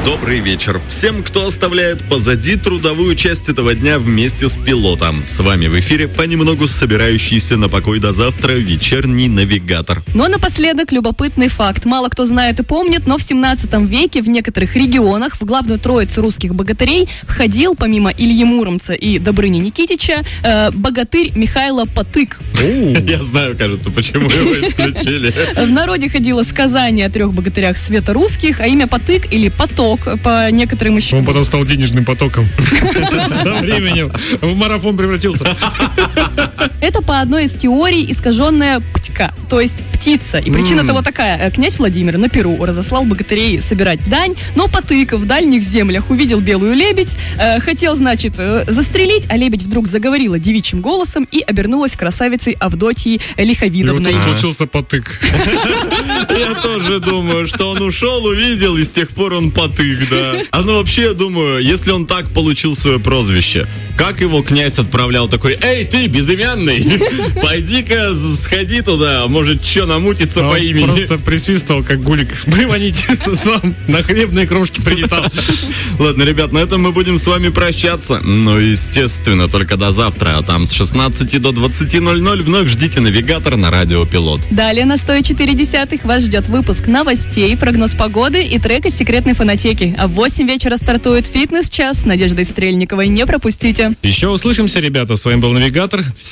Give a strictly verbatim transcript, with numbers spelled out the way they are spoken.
Добрый вечер всем, кто оставляет позади трудовую часть этого дня вместе с пилотом. С вами в эфире понемногу собирающийся на покой до завтра вечерний навигатор. Но напоследок любопытный факт. Мало кто знает и помнит, но в семнадцатом веке в некоторых регионах в главную троицу русских богатырей входил, помимо Ильи Муромца и Добрыни Никитича, э, богатырь Михайло Потык. Я знаю, кажется, почему его исключили. В народе ходило сказание о трех богатырях света русских, а имя Потык или Поток по некоторым еще... Он потом стал денежным потоком. Со временем в марафон превратился. Это по одной из теорий искаженная птика, то есть птица. И причина того такая. Князь Владимир на Перу разослал богатырей собирать дань, но Потык в дальних землях увидел белую лебедь, э, хотел, значит, э, застрелить, а лебедь вдруг заговорила девичьим голосом и обернулась красавицей Авдотьей Лиховидовной. И вот случился Потык. Я тоже думаю, что он ушел, увидел, и с тех пор он Потык, да. А ну вообще, я думаю, если он так получил свое прозвище, как его князь отправлял такой: эй, ты, безымянный, пойди-ка сходи туда, может, что намутится а по имени. Просто присвистывал, как Гулик. Приманить сам на хлебные крошки прилетал. Ладно, ребят, на этом мы будем с вами прощаться. Ну, естественно, только до завтра. А там с шестнадцати до двадцати ноль-ноль вновь ждите навигатор на Радио Пилот. Далее на сто четыре десятых вас ждет выпуск новостей, прогноз погоды и трек из секретной фонотеки. А в восемь вечера стартует фитнес-час с Надеждой Стрельниковой. Не пропустите. Еще услышимся, ребята. С вами был Навигатор.